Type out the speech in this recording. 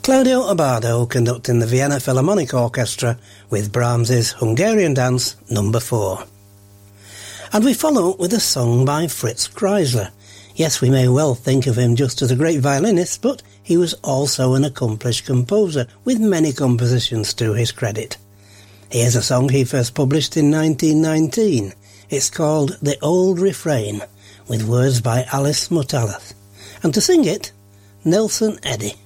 Claudio Abbado conducting the Vienna Philharmonic Orchestra with Brahms's Hungarian Dance No. 4. And we follow with a song by Fritz Kreisler. Yes, we may well think of him just as a great violinist, but he was also an accomplished composer with many compositions to his credit. Here's a song he first published in 1919. It's called The Old Refrain, with words by Alice Mutalas. And to sing it, Nelson Eddy.